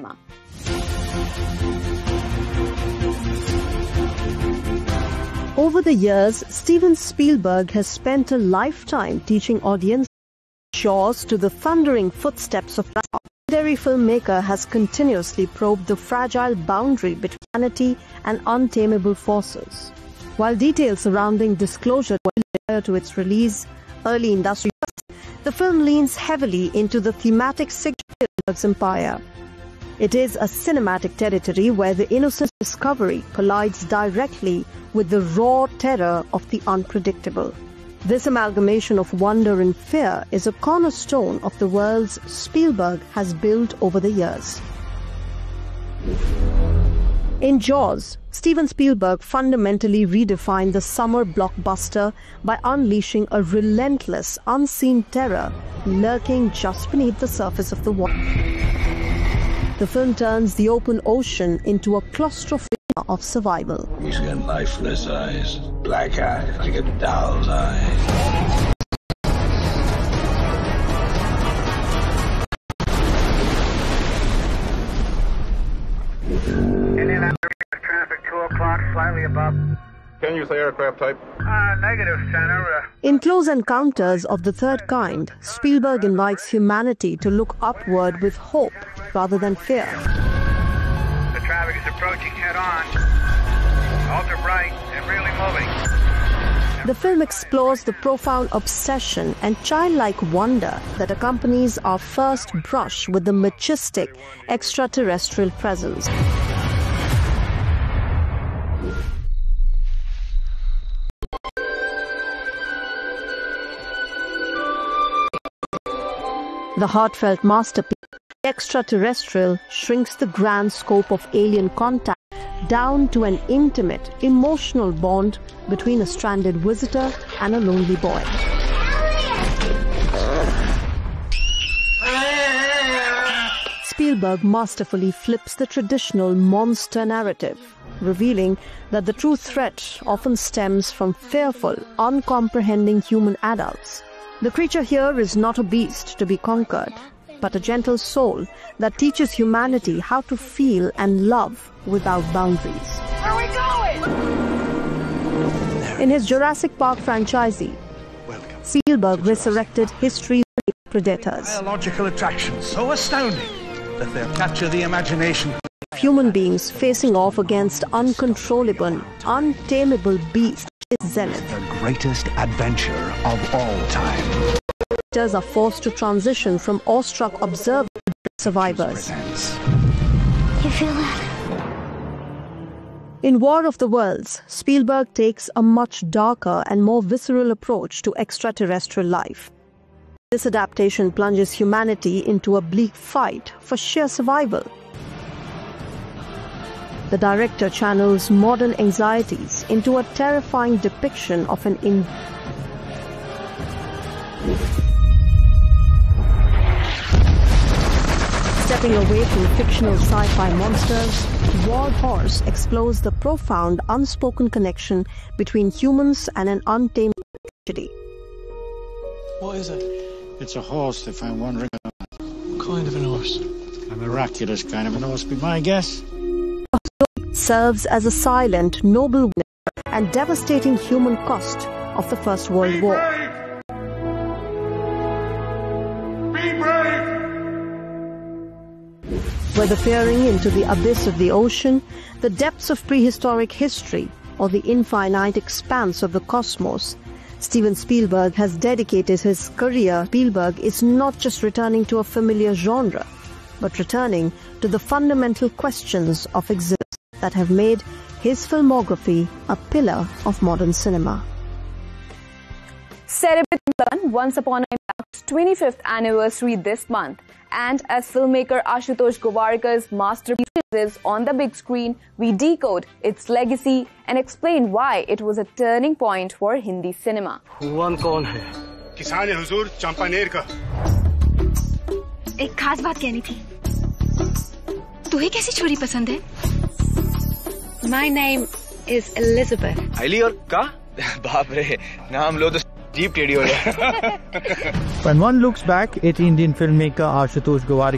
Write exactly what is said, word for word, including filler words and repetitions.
cinema. Over the years, Steven Spielberg has spent a lifetime teaching audiences Jaws to the thundering footsteps of the legendary filmmaker has continuously probed the fragile boundary between humanity and untamable forces. While details surrounding Disclosure were prior to its release, early industry, the film leans heavily into the thematic signature of Spielberg's empire. It is a cinematic territory where the innocent discovery collides directly with the raw terror of the unpredictable. This amalgamation of wonder and fear is a cornerstone of the worlds Spielberg has built over the years. In Jaws, Steven Spielberg fundamentally redefined the summer blockbuster by unleashing a relentless, unseen terror lurking just beneath the surface of the water. The film turns the open ocean into a claustrophobic of survival. He's got lifeless eyes, black eyes, like a doll's eyes. Indian traffic, two o'clock, slightly above. Can you say aircraft type? Uh, negative, Center. Uh, In Close Encounters of the Third Kind, Spielberg invites humanity to look upward with hope rather than fear. The traffic is approaching head-on. Ultra bright and really moving. The film explores the profound obsession and childlike wonder that accompanies our first brush with the majestic extraterrestrial presence. The heartfelt masterpiece, Extraterrestrial, shrinks the grand scope of alien contact down to an intimate, emotional bond between a stranded visitor and a lonely boy. Spielberg masterfully flips the traditional monster narrative, revealing that the true threat often stems from fearful, uncomprehending human adults. The creature here is not a beast to be conquered, but a gentle soul that teaches humanity how to feel and love without boundaries. Where are we going? In his Jurassic Park franchise, Spielberg resurrected history's predators. Biological attractions so astounding that they'll capture the imagination. Human beings facing off against uncontrollable, untamable beasts is zenith. The greatest adventure of all time. Predators are forced to transition from awestruck observers to survivors. You feel that? In War of the Worlds, Spielberg takes a much darker and more visceral approach to extraterrestrial life. This adaptation plunges humanity into a bleak fight for sheer survival. The director channels modern anxieties into a terrifying depiction of an in Stepping away from fictional sci-fi monsters, War Horse explores the profound, unspoken connection between humans and an untamed tragedy. What is it? It's a horse, if I'm wondering. What kind of an horse? A miraculous kind of an horse, be my guess. Serves as a silent, noble winner and devastating human cost of the First World War. Be brave! Whether peering into the abyss of the ocean, the depths of prehistoric history, or the infinite expanse of the cosmos, Steven Spielberg has dedicated his career. Spielberg is not just returning to a familiar genre, but returning to the fundamental questions of existence that have made his filmography a pillar of modern cinema. Celebrating Once Upon a Time's twenty-fifth anniversary this month, and as filmmaker Ashutosh Gowarkar's masterpiece is on the big screen, we decode its legacy and explain why it was a turning point for Hindi cinema. Huan kaun hai? किसान है हुजूर चंपानेर का. एक खास बात कहनी थी. तुम्हें कैसी छोरी पसंद है? My name is Elizabeth. Hailey और का? बाप रे, नाम लो तो जीप टेढ़ी हो जाए. When one looks back at Indian filmmaker Ashutosh Gowarkar